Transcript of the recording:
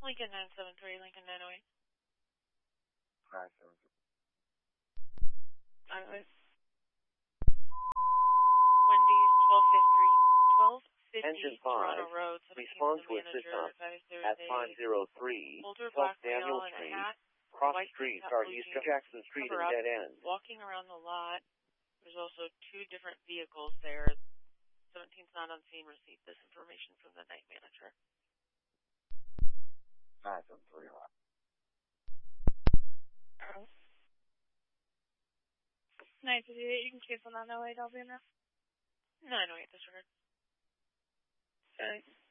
Lincoln 973, Lincoln 908. 973. 908. Wendy's 1250 Engine 5, Toronto Road. respond to a system at 503 older South black male Daniel in a Street, hat, cross white street, top, start blue East jeans, Jackson Street cover and up, dead end. walking around the lot. There's also two different vehicles there. 17's not on scene. Received this information from the night manager. 973. 958, you can cancel 908, I'll be in there. 908, disregard. Okay.